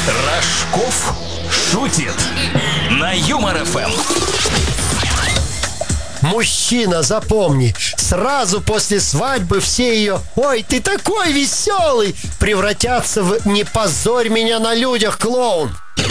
Рожков шутит на Юмор ФМ. Мужчина, запомни, сразу после свадьбы все ее «Ой, ты такой веселый!» превратятся в «Не позорь меня на людях, клоун!»